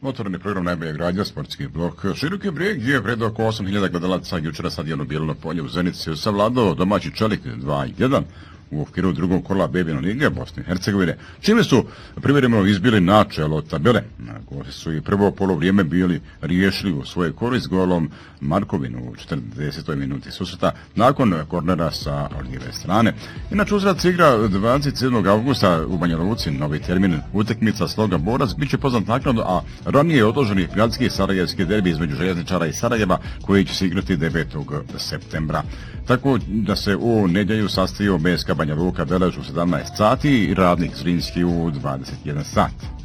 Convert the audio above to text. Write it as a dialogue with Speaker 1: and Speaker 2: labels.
Speaker 1: Otvoreni program najboljeg radija, sportski blok. Široki Brijeg je pred oko 8000 gledalaca jučera stadionu Bjelono polje u Zenici savladao domaći Čelik 2-1 u okviru drugog kola Babino lige Bosne i Hercegovine, čime su privremeno izbili načelo tabele. Gosti su i prvo polovrijeme bili riješili u svoje korist golom Markovinu u 40. minuti susreta nakon kornera sa lijeve strane. Inače uzvrat se igra 27. augusta u Banja Luci, novi termin utakmica Sloga Borac biće poznat naknadno, a ranije je odloženi gradski sarajevski derbi između Željezničara i Sarajeva koji će se igrati 9. septembra. Tako da se u nedjelju sastaju BSK Banja Luka Belež u 17 sati i Radnik Zrinski u 21 sat.